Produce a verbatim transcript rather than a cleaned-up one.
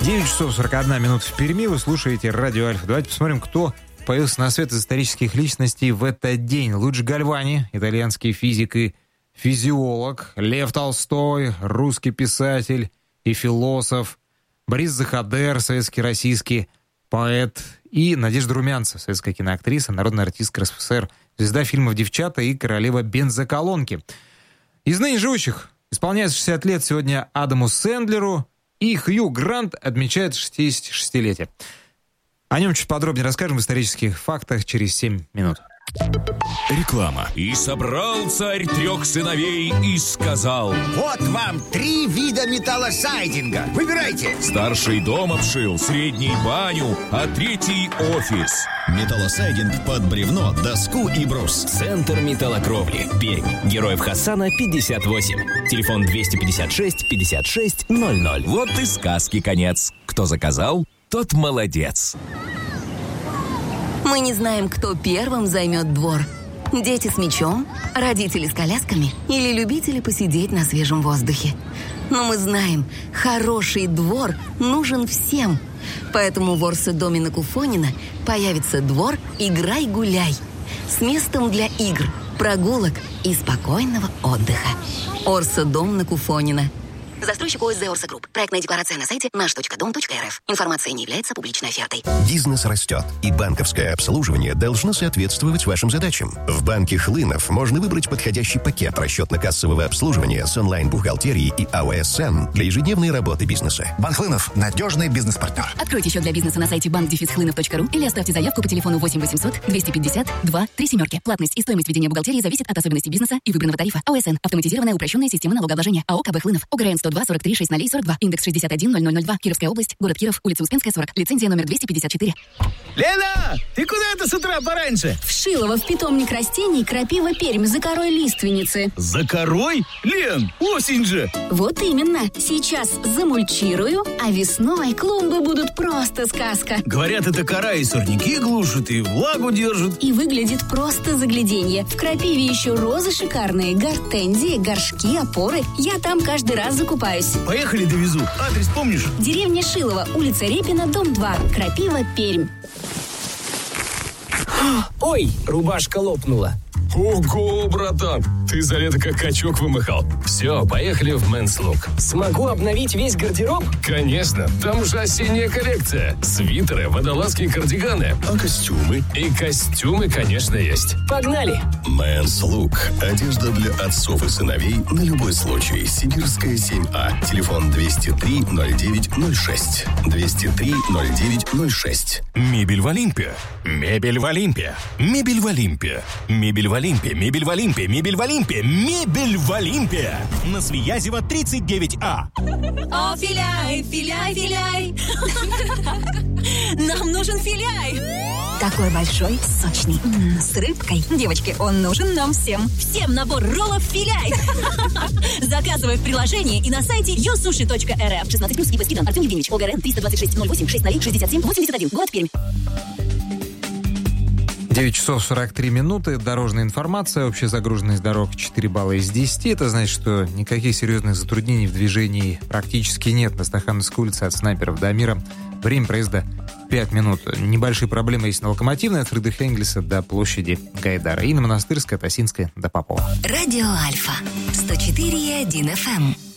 девять часов сорок одна минута в Перми. Вы слушаете радио Альфа. Давайте посмотрим, кто появился на свет из исторических личностей в этот день. Луиджи Гальвани, итальянский физик и физиолог. Лев Толстой, русский писатель и философ. Борис Заходер, советский российский поэт. И Надежда Румянцева, советская киноактриса, народная артистка РСФСР, звезда фильмов «Девчата» и «Королева бензоколонки». Из ныне живущих исполняется шестьдесят лет сегодня Адаму Сэндлеру, и Хью Грант отмечает шестидесятишестилетие. О нем чуть подробнее расскажем в исторических фактах через семь минут. Реклама. И собрал царь трех сыновей и сказал: вот вам три вида металлосайдинга. Выбирайте. Старший дом обшил, средний баню, а третий офис. Металлосайдинг под бревно, доску и брус. Центр металлокровли. Пермь. Героев Хасана пятьдесят восемь. Телефон двести пятьдесят шесть пятьдесят шесть ноль ноль. Вот и сказки конец. Кто заказал, тот молодец. Мы не знаем, кто первым займет двор. Дети с мячом, родители с колясками или любители посидеть на свежем воздухе. Но мы знаем, хороший двор нужен всем. Поэтому в Орсо-доме на Куфонина появится двор «Играй-гуляй» с местом для игр, прогулок и спокойного отдыха. Орсо-дом на Куфонина. Застройщик ОСЗ «Орсо Групп». Проектная декларация на сайте наш точка дом точка эр эф. Информация не является публичной офертой. Бизнес растет, и банковское обслуживание должно соответствовать вашим задачам. В банке Хлынов можно выбрать подходящий пакет расчетно-кассового обслуживания с онлайн-бухгалтерией и эй о эс эм для ежедневной работы бизнеса. Банк Хлынов – надежный бизнес-партнер. Откройте счет для бизнеса на сайте банк дефис хлынов точка ру или оставьте заявку по телефону восемь восемьсот двести пятьдесят два три семерки. Платность и стоимость ведения бухгалтерии зависит от особенностей бизнеса и выбранного тарифа. эй о эс эн – автоматизированная упрощенная система налогообложения. АО КБ Хлынов. ОГРН сто два сорок три шесть ноль сорок два. Индекс шестьдесят один ноль ноль ноль два. Кировская область. Город Киров. Улица Успенская, сорок. Лицензия номер двести пятьдесят четыре. Лена, ты куда это с утра пораньше? В Шилово, в питомник растений «Крапива Пермь» за корой лиственницы. За корой? Лен, осень же. Вот именно. Сейчас замульчирую, а весной клумбы будут просто сказка. Говорят, это кора и сорняки глушит, и влагу держит. И выглядит просто загляденье. В «Крапиве» еще розы шикарные, гортензии, горшки, опоры. Я там каждый раз закупаюсь. Поехали, довезу. Адрес помнишь? Деревня Шилово, улица Репина, дом два. Крапива, Пермь. Ой, рубашка лопнула. Ого, братан, ты за лето как качок вымахал. Все, поехали в Men's Look. Смогу обновить весь гардероб? Конечно, там же осенняя коллекция. Свитеры, водолазки и кардиганы. А костюмы? И костюмы, конечно, есть. Погнали! Men's Look. Одежда для отцов и сыновей на любой случай. Сибирская семь А. Телефон двести три ноль девять ноль шесть. двести три ноль девять ноль шесть. Мебель в Олимпе. Мебель в Олимпе. Мебель в Олимпе. Мебель в Олимпе. Мебель в Олимпе. Мебель в Олимпе. Мебель в Олимпе. На Свиязева тридцать девять А. О, филяй, филяй, филяй. Нам нужен филяй. Такой большой, сочный, м-м, с рыбкой. Девочки, он нужен нам всем. Всем набор роллов филяй. Заказывай в приложении и на сайте ю суши точка эр эф. шестнадцать плюс и по скидам. Артем Евгеньевич. ОГРН триста двадцать шесть ноль восемь шесть ноль шестьдесят семь восемьдесят один. Город Пермь. девять часов сорок три минуты. Дорожная информация. Общая загруженность дорог четыре балла из десяти. Это значит, что никаких серьезных затруднений в движении практически нет. На Стахановской улице от Снайперов до Амира время проезда пять минут. Небольшие проблемы есть на Локомотивной от Фридриха Энгельса до площади Гайдара. И на Монастырской от Осинской до Попова. Радио Альфа. сто четыре и один эф эм.